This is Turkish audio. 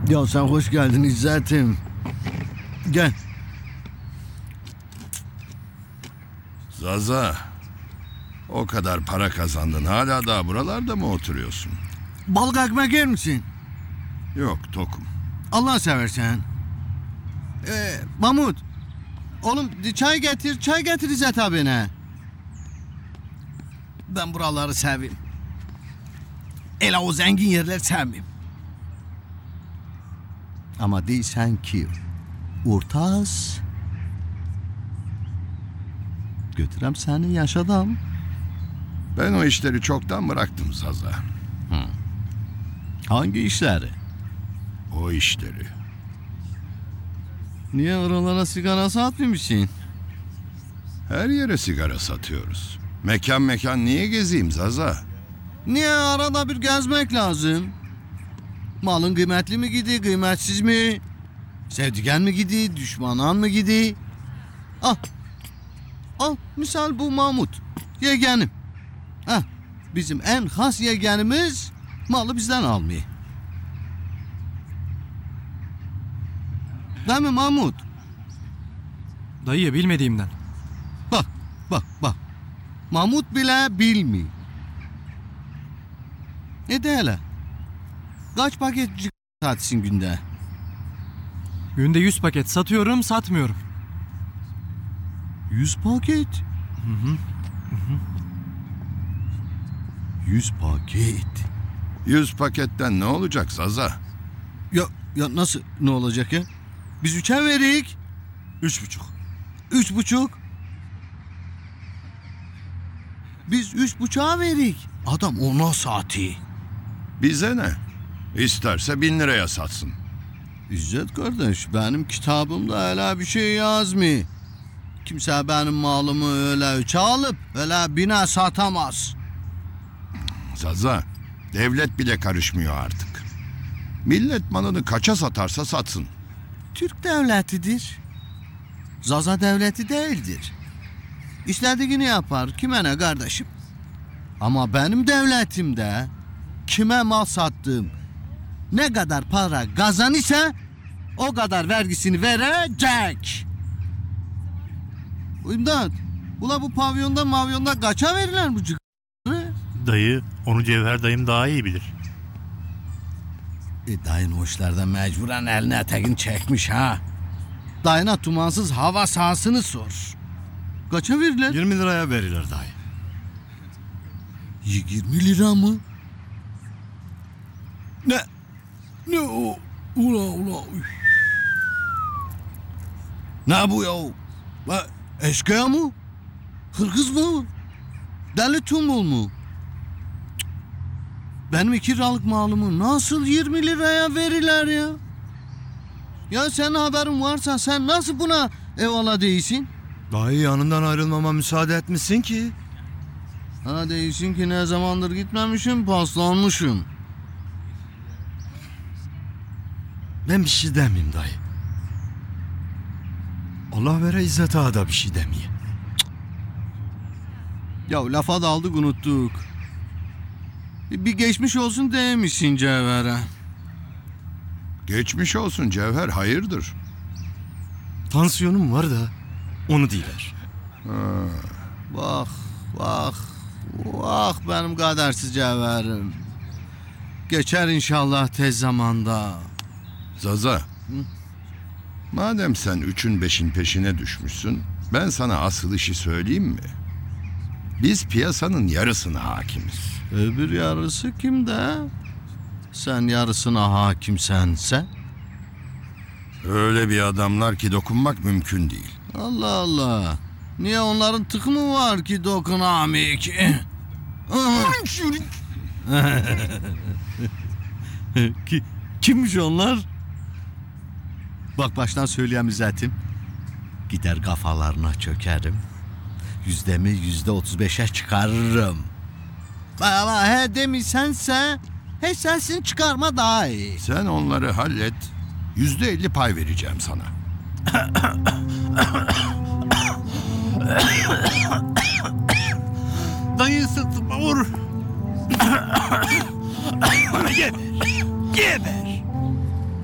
Ya sen hoş geldin İzzet'im. Gel. Zaza, o kadar para kazandın, hala daha buralarda mı oturuyorsun? Balık ekmek yer misin? Yok, tokum. Allah seversen. Mahmut. Oğlum çay getir İzzet abine. Ben buraları seveyim. Hele o zengin yerler sevmeyeyim. Ama değilsen ki Urtaz götürem seni yaşadam. Ben o işleri çoktan bıraktım Zaza. Hangi işleri? O işleri. Niye oralara sigara satmıyormuşsun? Her yere sigara satıyoruz. Mekan niye gezeyim Zaza? Niye arada bir gezmek lazım? Malın kıymetli mi gidi, kıymetsiz mi? Sevdigen mi gidi, düşmanan mı gidi? Al misal bu Mahmut. Yeğenim. Bizim en has yeğenimiz malı bizden almıyor. Değil mi Mahmut? Dayı bilmediğimden. Bak. Mahmut bile bilmiyor. Ne de hele? Kaç paket satsın günde? Günde 100 paket satıyorum, satmıyorum. 100 paket? 100 paket. 100 paketten ne olacak Zaza? Ya nasıl ne olacak ya? Biz 3'e verik. 3,5. 3,5. Biz 3,5'a verik. Adam ona saati. Bize ne? İsterse 1000 liraya satsın. İzzet kardeş, benim kitabımda öyle bir şey yazmıyor. Kimse benim malımı öyle 3'e alıp öyle 1000'e satamaz. Zaza, devlet bile karışmıyor artık. Millet malını kaça satarsa satsın. Türk devletidir. Zaza devleti değildir. İstediğini yapar, kime ne kardeşim. Ama benim devletimde kime mal sattığım, ne kadar para kazan ise o kadar vergisini verecek. İmdat, ula bu pavyonda kaça verirler bu c***ları? Dayı, onu Cevher dayım daha iyi bilir. Dayın o işlerden mecburen eline eteğini çekmiş ha. Dayına tumansız hava sahasını sor. Kaça verirler? 20 liraya verirler dayı. 20 lira mı? Ne o? Ula. Ne bu ya? Eşkıya mı? Hırgız mı? Deli tumbul mu? Benim 2 liralık malımı nasıl 20 liraya verirler ya? Ya senin haberin varsa sen nasıl buna eyvallah değilsin? Dayı yanından ayrılmama müsaade etmişsin ki. Ha değilsin ki ne zamandır gitmemişim, paslanmışım. Ben bir şey demeyeyim dayı. Allah vere İzzet Ağa da bir şey demeye. Ya lafa daldık unuttuk. Bir geçmiş olsun demişsin Cevher'e. Geçmiş olsun Cevher, hayırdır? Tansiyonum var da onu diler. Vah benim kadersiz Cevher'im. Geçer inşallah tez zamanda. Zaza, madem sen 3'ün 5'in peşine düşmüşsün, ben sana asıl işi söyleyeyim mi? Biz piyasanın yarısına hakimiz. Öbür yarısı kimde? Sen yarısına hakimsense? Öyle bir adamlar ki dokunmak mümkün değil. Allah. Niye onların tıkı mı var ki dokunamıyor ki? Kimmiş onlar? Bak baştan söyleyeyim İzzet'im. Gider kafalarına çökerim. %'mi %35'e çıkarırım. Valla he demişsense hiç sesini çıkarma daha iyi. Sen onları hallet, %50 pay vereceğim sana. Dayı sırtıma vur. Geber.